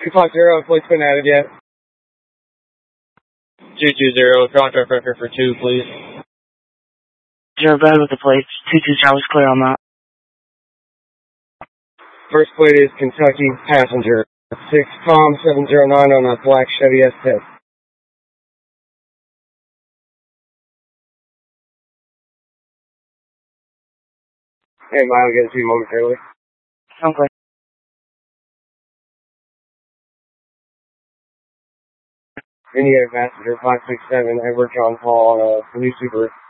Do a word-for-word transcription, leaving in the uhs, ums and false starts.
two five zero, plate's been added yet. two two zero, contract record for two, please. Zero bad with the plates. two two zero is clear on that. First plate is Kentucky passenger. six com seven zero nine on a black Chevy S ten. Hey, Mile, get to you momentarily. Sounds like. Indiana passenger five six seven, Edward John Paul on a blue Subaru.